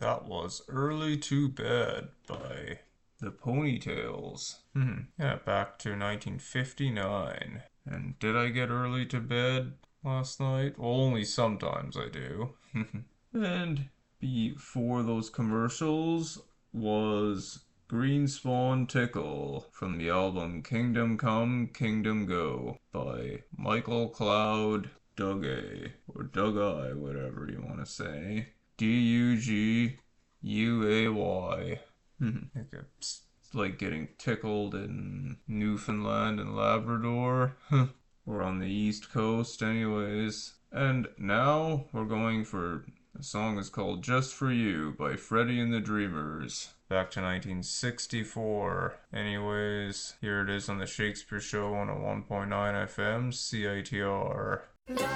That was Early to Bed by the Ponytails. Yeah, back to 1959. And did I get early to bed last night? Well, only sometimes I do. And before those commercials was Green Swan Tickle from the album Kingdom Come, Kingdom Go by Michael Cloud Dugay, or Dugay, whatever you want to say. Duguay. Like it's like getting tickled in Newfoundland and Labrador. Or on the East Coast, anyways. And now we're going for a song is called Just For You by Freddie and the Dreamers. Back to 1964. Anyways, here it is on the Shakespeare Show on a 1.9 FM CITR.